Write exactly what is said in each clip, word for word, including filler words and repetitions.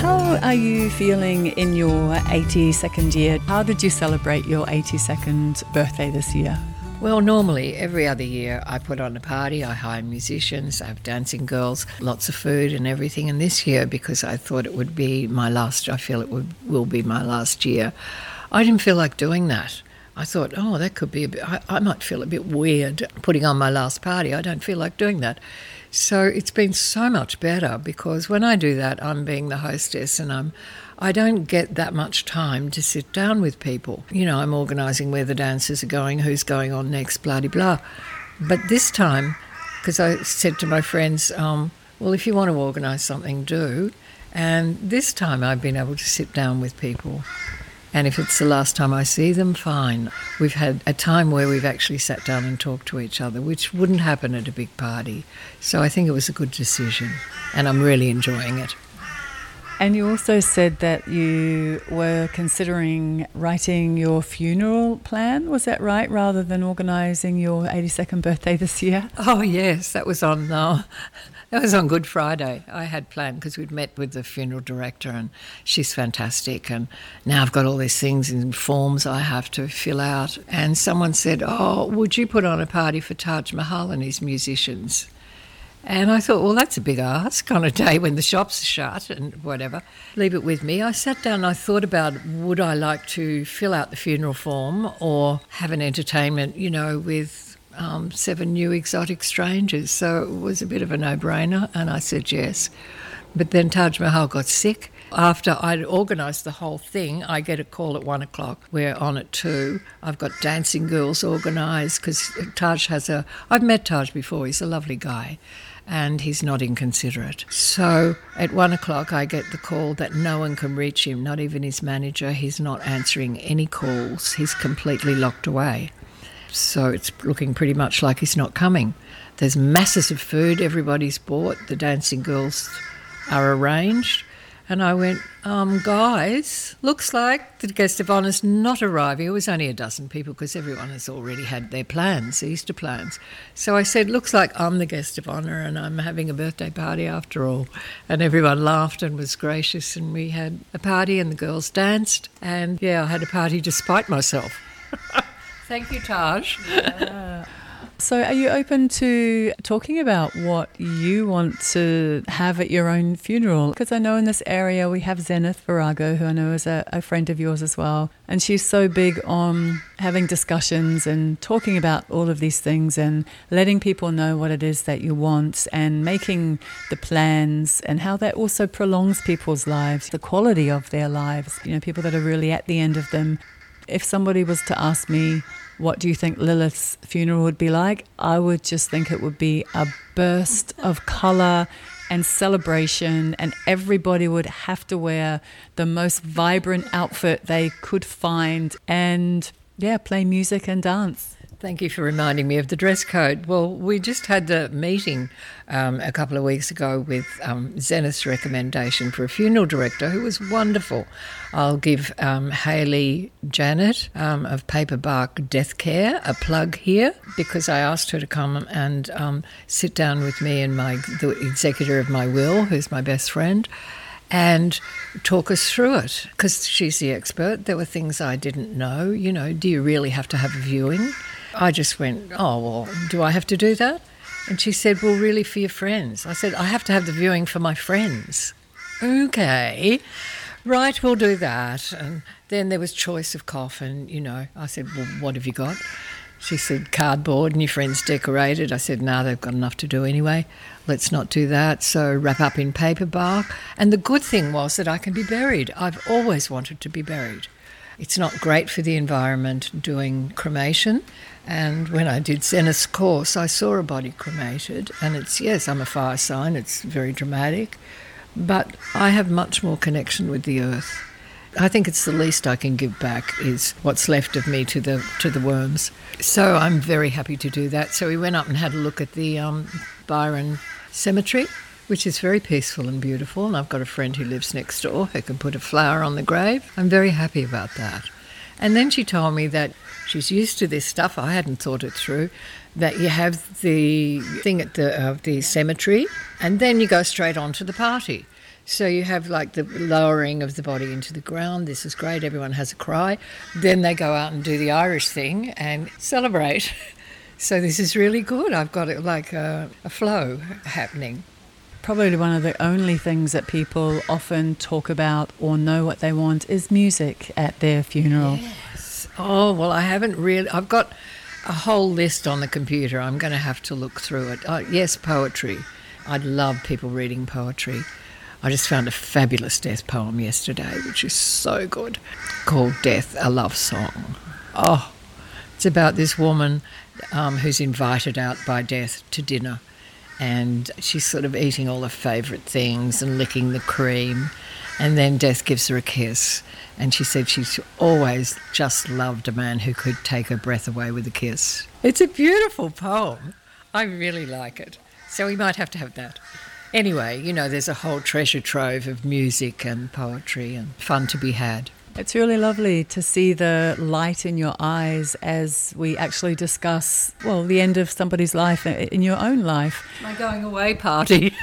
How are you feeling in your eighty-second year? How did you celebrate your eighty-second birthday this year? Well, normally every other year I put on a party, I hire musicians, I have dancing girls, lots of food and everything. And this year, because I thought it would be my last, I feel it would, will be my last year, I didn't feel like doing that. I thought, oh, that could be a bit, I, I might feel a bit weird putting on my last party. I don't feel like doing that. So it's been so much better because when I do that, I'm being the hostess and I'm, I don't get that much time to sit down with people. You know, I'm organising where the dancers are going, who's going on next, blah-de-blah. But this time, because I said to my friends, um, well, if you want to organise something, do. And this time I've been able to sit down with people. And if it's the last time I see them, fine. We've had a time where we've actually sat down and talked to each other, which wouldn't happen at a big party. So I think it was a good decision, and I'm really enjoying it. And you also said that you were considering writing your funeral plan, was that right, rather than organising your eighty-second birthday this year? Oh, yes, that was on uh, that was on Good Friday. I had planned because we'd met with the funeral director and she's fantastic, and now I've got all these things in forms I have to fill out. And someone said, oh, would you put on a party for Taj Mahal and his musicians? And I thought, well, that's a big ask on a day when the shops are shut and whatever. Leave it with me. I sat down and I thought about, would I like to fill out the funeral form or have an entertainment, you know, with um, seven new exotic strangers? So it was a bit of a no-brainer, and I said yes. But then Taj Mahal got sick. After I'd organised the whole thing, I get a call at one o'clock. We're on at two. I've got dancing girls organised because Taj has a... I've met Taj before. He's a lovely guy and he's not inconsiderate. So at one o'clock I get the call that no one can reach him, not even his manager. He's not answering any calls. He's completely locked away. So it's looking pretty much like he's not coming. There's masses of food. Everybody's bought. The dancing girls are arranged. And I went, um, guys, looks like the guest of honour's not arriving. It was only a dozen people because everyone has already had their plans, Easter plans. So I said, looks like I'm the guest of honour and I'm having a birthday party after all. And everyone laughed and was gracious, and we had a party and the girls danced. And, yeah, I had a party despite myself. Thank you, Taj. Yeah. So are you open to talking about what you want to have at your own funeral? Because I know in this area we have Zenith Virago, who I know is a, a friend of yours as well. And she's so big on having discussions and talking about all of these things and letting people know what it is that you want and making the plans, and how that also prolongs people's lives, the quality of their lives, you know, people that are really at the end of them. If somebody was to ask me, what do you think Lilith's funeral would be like? I would just think it would be a burst of colour and celebration, and everybody would have to wear the most vibrant outfit they could find and, yeah, play music and dance. Thank you for reminding me of the dress code. Well, we just had a meeting um, a couple of weeks ago with um, Zenith's recommendation for a funeral director who was wonderful. I'll give um, Hayley Janet um, of Paper Bark Death Care a plug here, because I asked her to come and um, sit down with me and my the executor of my will, who's my best friend, and talk us through it, because she's the expert. There were things I didn't know. You know, do you really have to have a viewing? I just went, oh, well, do I have to do that? And she said, well, really, for your friends. I said, I have to have the viewing for my friends. Okay, right, we'll do that. And then there was choice of coffin, you know. I said, well, what have you got? She said, cardboard and your friends decorated. I said, no, they've got enough to do anyway. Let's not do that. So wrap up in paper bark. And the good thing was that I can be buried. I've always wanted to be buried. It's not great for the environment doing cremation. And when I did Zenith's course, I saw a body cremated. And it's, yes, I'm a fire sign. It's very dramatic. But I have much more connection with the earth. I think it's the least I can give back is what's left of me to the to the worms. So I'm very happy to do that. So we went up and had a look at the um, Byron Cemetery, which is very peaceful and beautiful. And I've got a friend who lives next door who can put a flower on the grave. I'm very happy about that. And then she told me that she's used to this stuff. I hadn't thought it through. That you have the thing at the uh, the cemetery, and then you go straight on to the party. So you have like the lowering of the body into the ground. This is great. Everyone has a cry. Then they go out and do the Irish thing and celebrate. So this is really good. I've got it like a, a flow happening. Probably one of the only things that people often talk about or know what they want is music at their funeral. Yes. Oh, well, I haven't really... I've got a whole list on the computer. I'm going to have to look through it. Oh, yes, poetry. I love people reading poetry. I just found a fabulous death poem yesterday, which is so good, called Death, a Love Song. Oh, it's about this woman um, who's invited out by death to dinner, and she's sort of eating all her favourite things and licking the cream, and then death gives her a kiss. And she said she's always just loved a man who could take her breath away with a kiss. It's a beautiful poem. I really like it. So we might have to have that. Anyway, you know, there's a whole treasure trove of music and poetry and fun to be had. It's really lovely to see the light in your eyes as we actually discuss, well, the end of somebody's life in your own life. My going away party.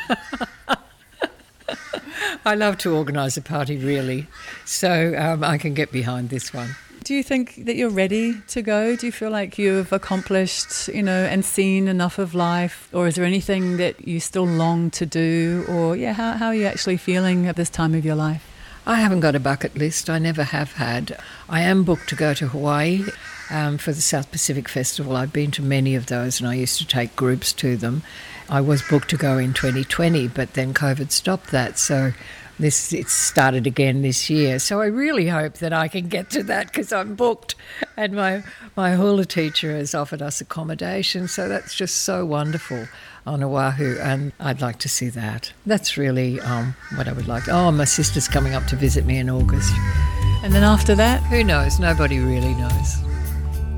I love to organise a party, really, so um, I can get behind this one. Do you think that you're ready to go? Do you feel like you've accomplished, you know, and seen enough of life? Or is there anything that you still long to do? Or, yeah, how, how are you actually feeling at this time of your life? I haven't got a bucket list. I never have had. I am booked to go to Hawaii um, for the South Pacific Festival. I've been to many of those and I used to take groups to them. I was booked to go in twenty twenty, but then COVID stopped that. So this it's started again this year. So I really hope that I can get to that because I'm booked. And my, my hula teacher has offered us accommodation. So that's just so wonderful on Oahu. And I'd like to see that. That's really um, what I would like. Oh, my sister's coming up to visit me in August. And then after that? Who knows? Nobody really knows.